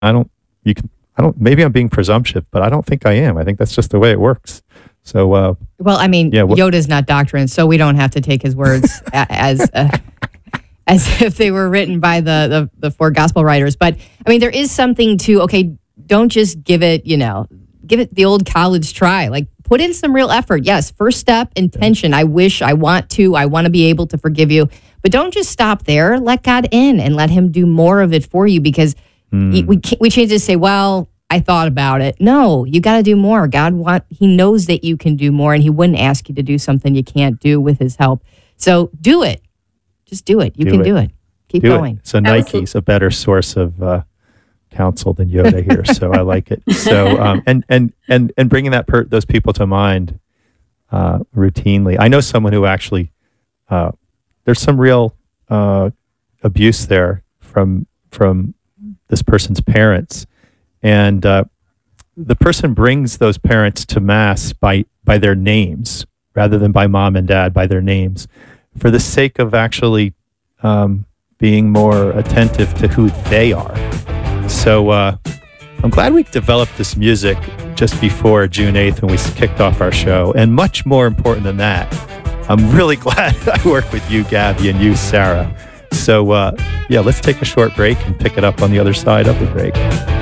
I don't, you can, I don't, maybe I'm being presumptive, but I don't think I am. I think that's just the way it works. So, well, I mean, yeah, Yoda's not doctrine, so we don't have to take his words as if they were written by the four gospel writers. But I mean, there is something to, okay, don't just give it the old college try. Like, put in some real effort. Yes, first step, intention. I want to be able to forgive you. But don't just stop there. Let God in and let him do more of it for you, because we change to say, well, I thought about it. No, you got to do more. He knows that you can do more, and he wouldn't ask you to do something you can't do with his help. So do it. Just do it. You can do it. Keep going. So Nike's a better source of counsel than Yoda here. So I like it. So and bringing those people to mind routinely. I know someone who actually there's some real abuse there from this person's parents. And the person brings those parents to Mass by their names rather than by mom and dad, by their names, for the sake of actually being more attentive to who they are. So I'm glad we developed this music just before June 8th when we kicked off our show. And much more important than that, I'm really glad I work with you, Gabby, and you, Sarah. So, let's take a short break and pick it up on the other side of the break.